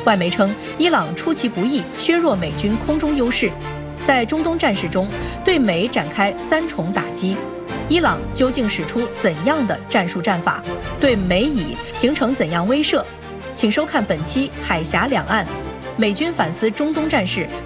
外媒称，伊朗出其不意削弱美军空中优势，在中东战事中对美展开3重打击。伊朗究竟使出怎样的战术战法，对美以形成怎样威慑？请收看本期《海峡两岸》，美军反思中东战事。